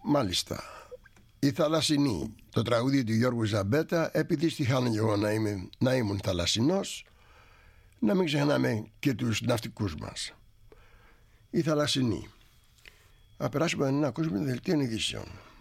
Μάλιστα. Η Θαλασσινή, το τραγούδι του Γιώργου Ζαμπέτα, επειδή στιχάνω και εγώ να ήμουν θαλασσινός, να μην ξεχνάμε και τους ναυτικούς μας. Η Θαλασσινή. Να περάσουμε να ακούσουμε δελτίο ειδήσεων.